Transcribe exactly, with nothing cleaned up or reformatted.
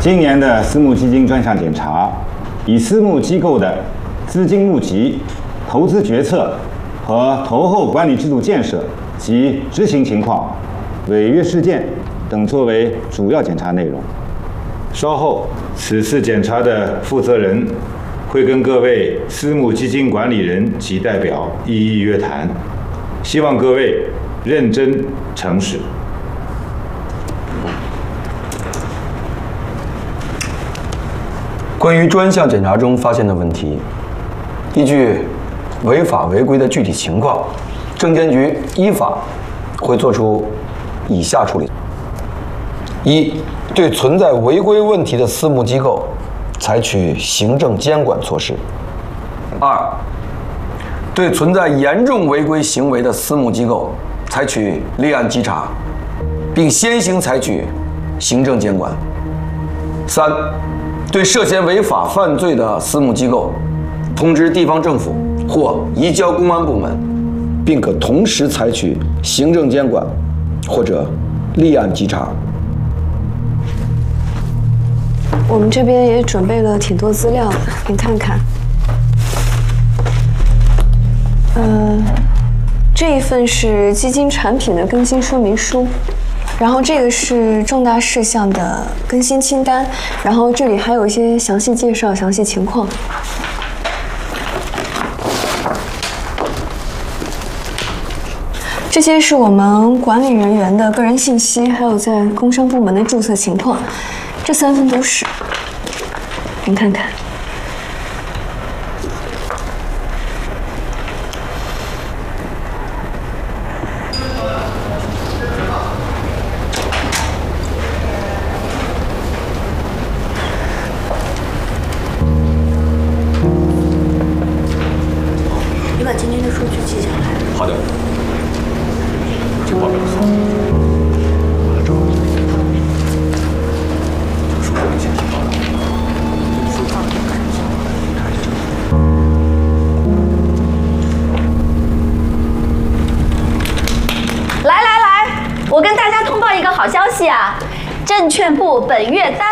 今年的私募基金专项检查，以私募机构的资金募集、投资决策和投后管理制度建设及执行情况、违约事件等作为主要检查内容。稍后，此次检查的负责人会跟各位私募基金管理人及代表一一约谈，希望各位认真诚实。 关于专项检查中发现的问题，依据违法违规的具体情况，证监局依法会作出以下处理：一、对存在违规问题的私募机构采取行政监管措施；二、对存在严重违规行为的私募机构采取立案稽查，并先行采取行政监管；三、对涉嫌违法犯罪的私募机构，通知地方政府或移交公安部门，并可同时采取行政监管或者立案稽查。 我们这边也准备了挺多资料的，您看看。呃，这一份是基金产品的更新说明书。然后这个是重大事项的更新清单，然后这里还有一些详细介绍、详细情况。这些是我们管理人员的个人信息，还有在工商部门的注册情况，这三份都是，您看看。 你把今天的数据记下来。 好的。这报表送。马上找。这是我们前期报的。 来来来，我跟大家通报一个好消息啊！证券部本月单